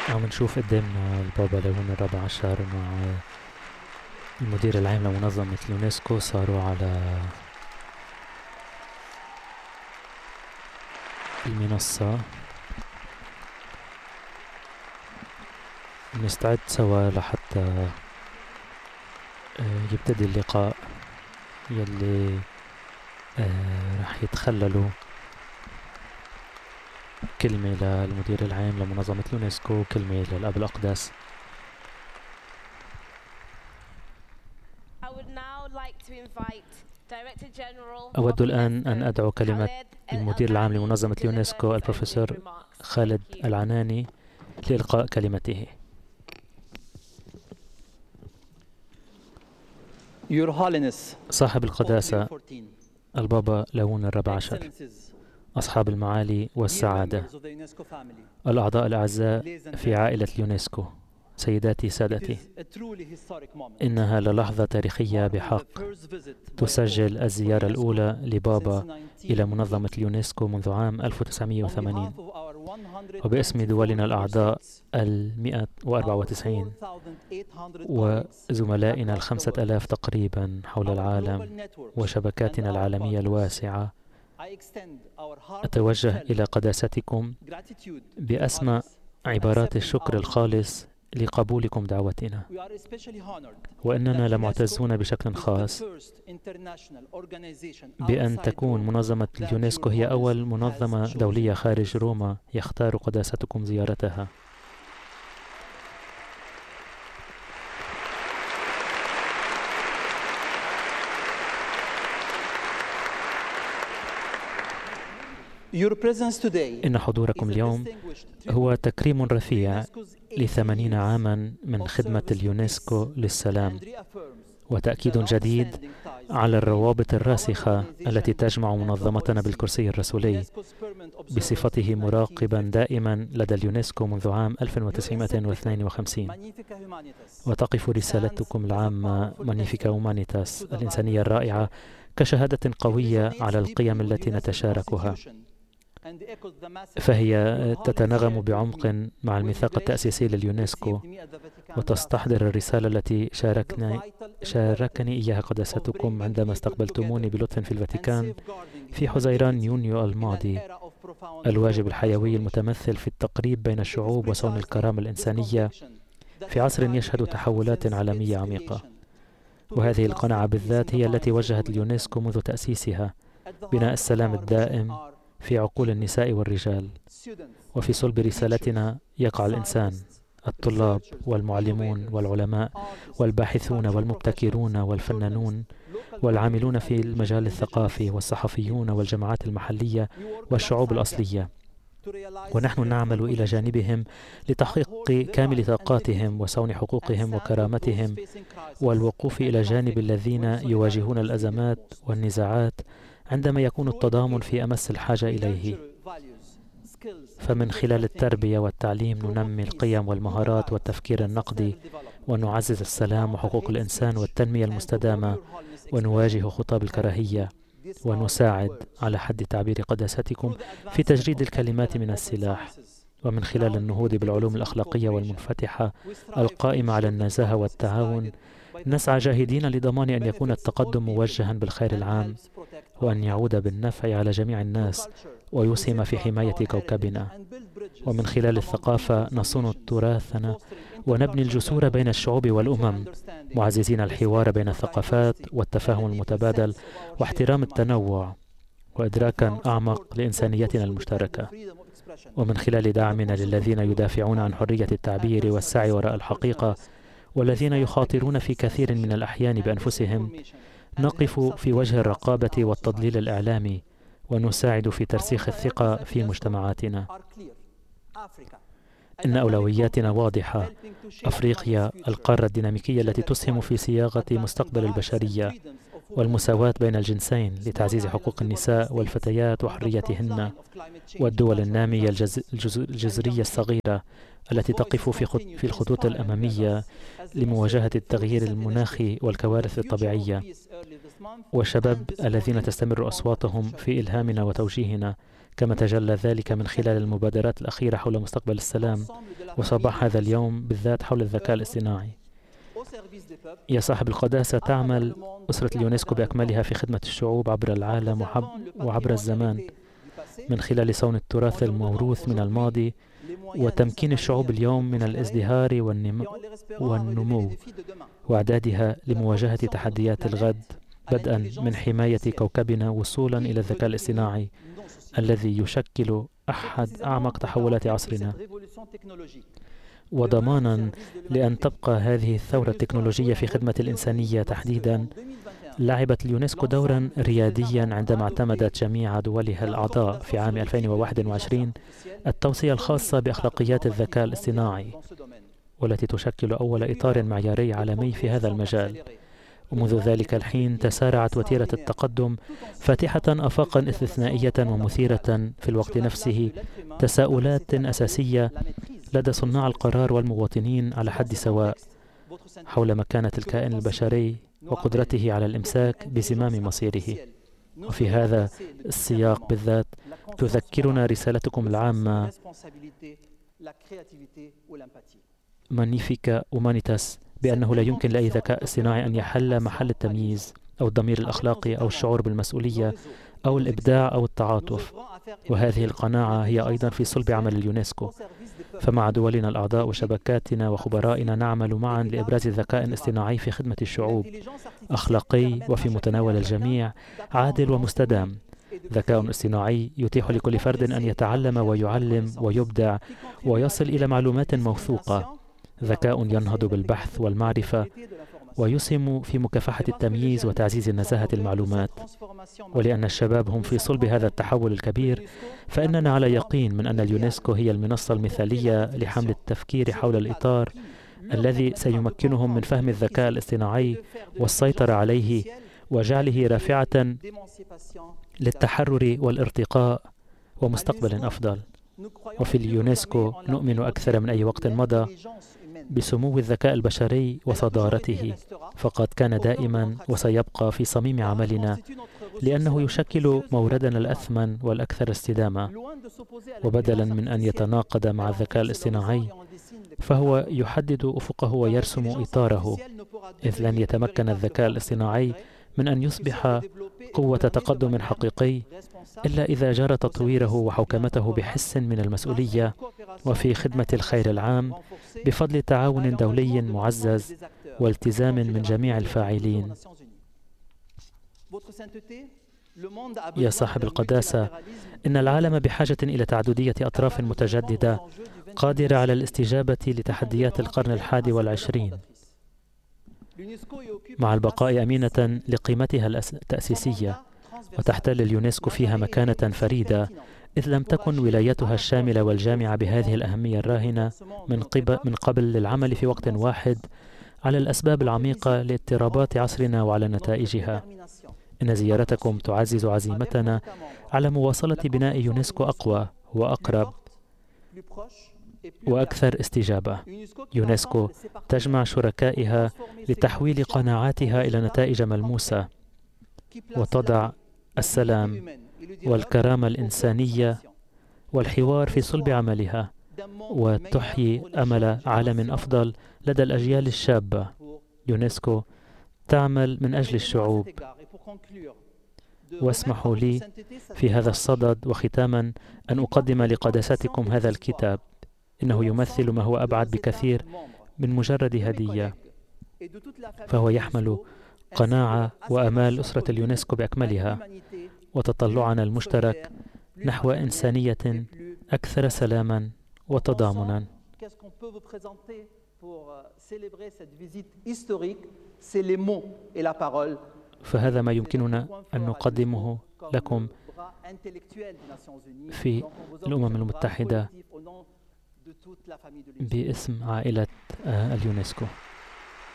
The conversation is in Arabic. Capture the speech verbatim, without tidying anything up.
عم نشوف قدامنا البابا ليون الرابع عشر مع المدير العام لمنظمة اليونسكو. صاروا على المنصة. نستعد سوا لحتى يبتدي اللقاء يلي راح يتخللوا كلمة للمدير العام لمنظمة اليونسكو، كلمة للأب الأقدس. أود الآن أن أدعو كلمة المدير العام لمنظمة اليونسكو البروفيسور خالد العناني لإلقاء كلمته. صاحب القداسة البابا ليون الرابع عشر، أصحاب المعالي والسعادة، الأعضاء الأعزاء في عائلة اليونسكو، سيداتي سادتي، إنها للحظة تاريخية بحق. تسجل الزيارة الأولى لبابا إلى منظمة اليونسكو منذ عام ألف وتسعمئة وثمانين، وباسم دولنا الأعضاء المئة وأربعة وتسعين وزملائنا الخمسة ألاف تقريبا حول العالم وشبكاتنا العالمية الواسعة، أتوجه إلى قداستكم بأسمى عبارات الشكر الخالص لقبولكم دعوتنا، وإننا لمعتزون بشكل خاص بأن تكون منظمة اليونسكو هي أول منظمة دولية خارج روما يختار قداستكم زيارتها. إن حضوركم اليوم هو تكريم رفيع لثمانين عاما من خدمة اليونسكو للسلام، وتأكيد جديد على الروابط الراسخة التي تجمع منظمتنا بالكرسي الرسولي بصفته مراقبا دائما لدى اليونسكو منذ عام ألف وتسعمئة واثنين وخمسين. وتقف رسالتكم العامة مانيفيكا هومانيتاس الإنسانية الرائعة كشهادة قوية على القيم التي نتشاركها، فهي تتناغم بعمق مع الميثاق التأسيسي لليونسكو، وتستحضر الرسالة التي شاركني, شاركني إياها قداستكم عندما استقبلتموني بلطف في الفاتيكان في حزيران يونيو الماضي. الواجب الحيوي المتمثل في التقريب بين الشعوب وصون الكرامة الإنسانية في عصر يشهد تحولات عالمية عميقة. وهذه القناعة بالذات هي التي وجهت اليونسكو منذ تأسيسها بناء السلام الدائم في عقول النساء والرجال. وفي صلب رسالتنا يقع الإنسان، الطلاب والمعلمون والعلماء والباحثون والمبتكرون والفنانون والعاملون في المجال الثقافي والصحفيون والجماعات المحلية والشعوب الأصلية، ونحن نعمل إلى جانبهم لتحقيق كامل طاقاتهم وصون حقوقهم وكرامتهم، والوقوف إلى جانب الذين يواجهون الأزمات والنزاعات عندما يكون التضامن في أمس الحاجة إليه. فمن خلال التربية والتعليم ننمي القيم والمهارات والتفكير النقدي، ونعزز السلام وحقوق الإنسان والتنمية المستدامة، ونواجه خطاب الكراهية، ونساعد على حد تعبير قداستكم في تجريد الكلمات من السلاح. ومن خلال النهوض بالعلوم الأخلاقية والمنفتحة القائمة على النزاهة والتعاون نسعى جاهدين لضمان أن يكون التقدم موجها بالخير العام، وأن يعود بالنفع على جميع الناس ويسهم في حماية كوكبنا. ومن خلال الثقافة نصون تراثنا ونبني الجسور بين الشعوب والأمم، معززين الحوار بين الثقافات والتفاهم المتبادل واحترام التنوع وإدراكا أعمق لإنسانيتنا المشتركة. ومن خلال دعمنا للذين يدافعون عن حرية التعبير والسعي وراء الحقيقة، والذين يخاطرون في كثير من الأحيان بأنفسهم، نقف في وجه الرقابة والتضليل الإعلامي، ونساعد في ترسيخ الثقة في مجتمعاتنا. إن أولوياتنا واضحة: أفريقيا، القارة الديناميكية التي تسهم في صياغة مستقبل البشرية، والمساواة بين الجنسين لتعزيز حقوق النساء والفتيات وحريتهن، والدول النامية الجز... الجز... الجزرية الصغيرة التي تقف في, خط... في الخطوط الأمامية لمواجهة التغيير المناخي والكوارث الطبيعية، والشباب الذين تستمر أصواتهم في إلهامنا وتوجيهنا كما تجلى ذلك من خلال المبادرات الأخيرة حول مستقبل السلام، وصباح هذا اليوم بالذات حول الذكاء الاصطناعي. يا صاحب القداسة، تعمل أسرة اليونسكو بأكملها في خدمة الشعوب عبر العالم وعبر الزمان من خلال صون التراث الموروث من الماضي وتمكين الشعوب اليوم من الازدهار والنمو وإعدادها لمواجهة تحديات الغد، بدءا من حماية كوكبنا وصولا إلى الذكاء الاصطناعي الذي يشكل أحد أعمق تحولات عصرنا، وضمانا لأن تبقى هذه الثورة التكنولوجية في خدمة الإنسانية تحديدا. لعبت اليونسكو دورا رياديا عندما اعتمدت جميع دولها الأعضاء في عام ألفين وواحد وعشرين التوصية الخاصة بأخلاقيات الذكاء الاصطناعي، والتي تشكل أول إطار معياري عالمي في هذا المجال. ومنذ ذلك الحين تسارعت وتيرة التقدم، فاتحة آفاقا استثنائية ومثيرة في الوقت نفسه تساؤلات أساسية لدى صناع القرار والمواطنين على حد سواء حول مكانة الكائن البشري وقدرته على الإمساك بزمام مصيره. وفي هذا السياق بالذات تذكرنا رسالتكم العامة مانيفيكا ومانيتاس بأنه لا يمكن لأي ذكاء اصطناعي أن يحل محل التمييز أو الضمير الأخلاقي أو الشعور بالمسؤولية أو الإبداع أو التعاطف. وهذه القناعة هي أيضا في صلب عمل اليونسكو، فمع دولنا الأعضاء وشبكاتنا وخبرائنا نعمل معا لإبراز الذكاء الاصطناعي في خدمة الشعوب، أخلاقي وفي متناول الجميع، عادل ومستدام. ذكاء اصطناعي يتيح لكل فرد أن يتعلم ويعلم ويبدع ويصل إلى معلومات موثوقة. ذكاء ينهض بالبحث والمعرفة ويسهم في مكافحة التمييز وتعزيز نزاهة المعلومات. ولأن الشباب هم في صلب هذا التحول الكبير، فإننا على يقين من أن اليونسكو هي المنصة المثالية لحمل التفكير حول الإطار الذي سيمكنهم من فهم الذكاء الاصطناعي والسيطرة عليه وجعله رافعة للتحرر والارتقاء ومستقبل أفضل. وفي اليونسكو نؤمن أكثر من أي وقت مضى بسمو الذكاء البشري وصدارته، فقد كان دائما وسيبقى في صميم عملنا، لأنه يشكل موردنا الأثمن والأكثر استدامة. وبدلا من أن يتناقض مع الذكاء الاصطناعي، فهو يحدد أفقه ويرسم إطاره، إذ لن يتمكن الذكاء الاصطناعي من أن يصبح قوة تقدم حقيقي إلا إذا جرى تطويره وحوكمته بحس من المسؤولية وفي خدمة الخير العام بفضل تعاون دولي معزز والتزام من جميع الفاعلين. يا صاحب القداسة، إن العالم بحاجة إلى تعددية أطراف متجددة قادرة على الاستجابة لتحديات القرن الحادي والعشرين، مع البقاء أمينة لقيمتها التأسيسية. وتحتل اليونسكو فيها مكانة فريدة، إذ لم تكن ولايتها الشاملة والجامعة بهذه الأهمية الراهنة من قبل, من قبل للعمل في وقت واحد على الأسباب العميقة لاضطرابات عصرنا وعلى نتائجها. إن زيارتكم تعزز عزيمتنا على مواصلة بناء يونسكو أقوى وأقرب وأكثر استجابة. يونسكو تجمع شركائها لتحويل قناعاتها إلى نتائج ملموسة، وتضع السلام والكرامة الإنسانية والحوار في صلب عملها، وتحيي أمل عالم أفضل لدى الأجيال الشابة. يونسكو تعمل من أجل الشعوب. واسمحوا لي في هذا الصدد وختاما أن أقدم لقداستكم هذا الكتاب. إنه يمثل ما هو أبعد بكثير من مجرد هدية، فهو يحمل قناعة وأمال أسرة اليونسكو بأكملها وتطلعنا المشترك نحو إنسانية أكثر سلاما وتضامنا. فهذا ما يمكننا أن نقدمه لكم في الأمم المتحدة باسم عائلة اليونسكو.